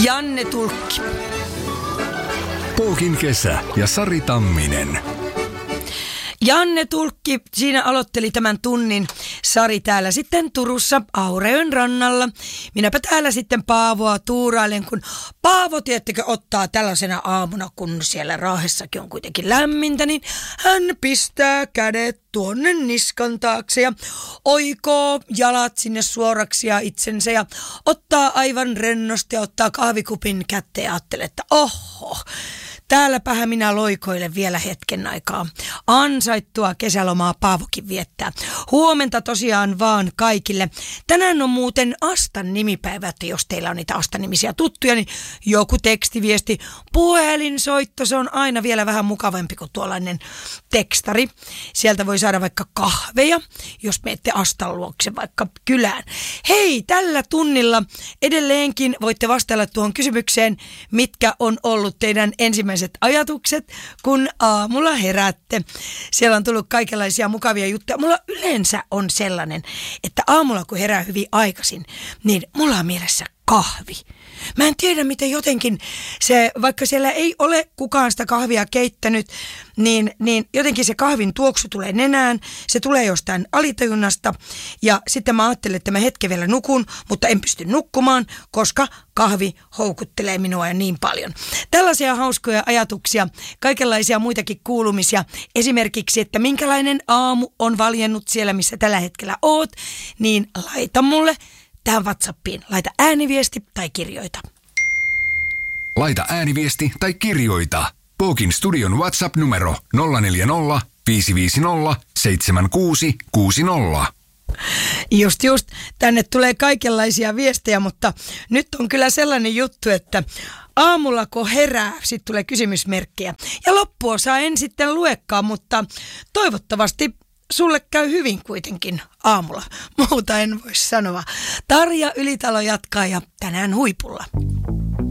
Janne Tulkki. Pookin kesä ja Sari Tamminen. Janne Tulkki siinä aloitteli tämän tunnin. Sari täällä sitten Turussa Aureön rannalla. Minäpä täällä sitten Paavoa tuurailen, kun Paavo, tiedättekö, ottaa tällaisena aamuna, kun siellä Raahessakin on kuitenkin lämmintä, niin hän pistää kädet tuonne niskan taakse ja oikoo jalat sinne suoraksi ja itsensä ja ottaa aivan rennosti ja ottaa kahvikupin kätteen ja ajattelee, että oho, täälläpähän minä loikoilen vielä hetken aikaa. Ansaittua kesälomaa Paavokin viettää. Huomenta tosiaan vaan kaikille. Tänään on muuten Astan nimipäivä, että jos teillä on niitä Astan-nimisiä tuttuja, niin joku tekstiviesti, puhelinsoitto, se on aina vielä vähän mukavampi kuin tuollainen tekstari. Sieltä voi saada vaikka kahveja, jos menette Astan luokse vaikka kylään. Hei, tällä tunnilla edelleenkin voitte vastailla tuohon kysymykseen, mitkä on ollut teidän ensimmäiset ajatukset, kun aamulla heräätte. Siellä on tullut kaikenlaisia mukavia juttuja. Mulla yleensä on sellainen, että aamulla kun herää hyvin aikaisin, niin mulla on mielessä kahvi. Mä en tiedä, miten jotenkin se, vaikka siellä ei ole kukaan sitä kahvia keittänyt, niin jotenkin se kahvin tuoksu tulee nenään, se tulee jostain alitajunnasta ja sitten mä ajattelen, että mä hetken vielä nukun, mutta en pysty nukkumaan, koska kahvi houkuttelee minua ja niin paljon. Tällaisia hauskoja ajatuksia, kaikenlaisia muitakin kuulumisia, esimerkiksi, että minkälainen aamu on valjennut siellä, missä tällä hetkellä oot, niin laita mulle tähän WhatsAppiin. Laita ääniviesti tai kirjoita. Laita ääniviesti tai kirjoita. Pookin studion WhatsApp-numero 040 550 7660. Just. Tänne tulee kaikenlaisia viestejä, mutta nyt on kyllä sellainen juttu, että aamulla kun herää, sitten tulee kysymysmerkkejä. Ja loppuosa en sitten luekaan, mutta toivottavasti sulle käy hyvin kuitenkin aamulla. Muuta en voi sanoa. Tarja Ylitalo jatkaa ja tänään huipulla.